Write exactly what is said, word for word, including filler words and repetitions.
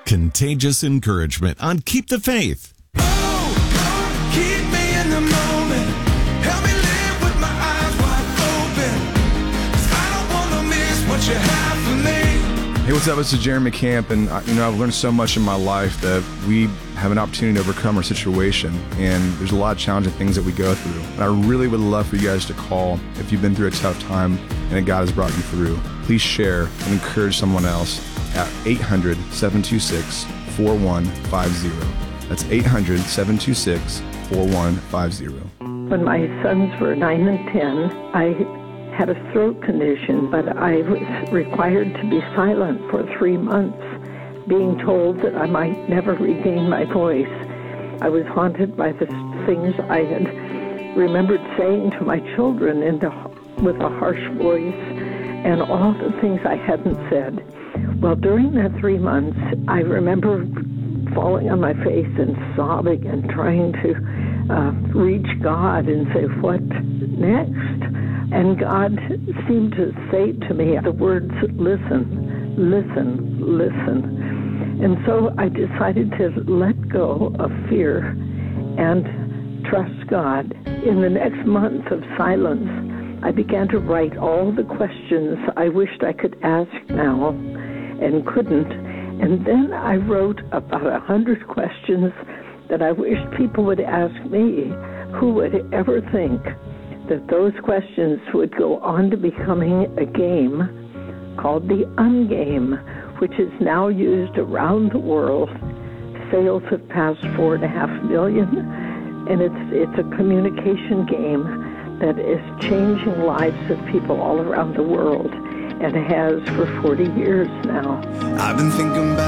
Contagious encouragement on Keep the Faith. Oh, keep me in the moment. Help me live with my eyes wide open. 'Cause I don't want to miss what you have for me. Hey, what's up? This is Jeremy Camp, and you know I've learned so much in my life that we have an opportunity to overcome our situation, and there's a lot of challenging things that we go through. And I really would love for you guys to call if you've been through a tough time and God has brought you through. Please share and encourage someone else at eight hundred, seven two six, four one five zero. That's eight hundred, seven two six, four one five zero. When my sons were nine and ten, I had a throat condition, but I was required to be silent for three months, being told that I might never regain my voice. I was haunted by the things I had remembered saying to my children in the, with a harsh voice, and all the things I hadn't said. Well, during that three months, I remember falling on my face and sobbing and trying to uh, reach God and say, what next? And God seemed to say to me the words, listen, listen, listen. And so I decided to let go of fear and trust God. In the next month of silence, I began to write all the questions I wished I could ask now and couldn't. And then I wrote about a hundred questions that I wished people would ask me. Who would ever think that those questions would go on to becoming a game called the Ungame, which is now used around the world. Sales have passed four and a half million, and it's it's a communication game that is changing lives of people all around the world, and has for forty years now. I've been thinking about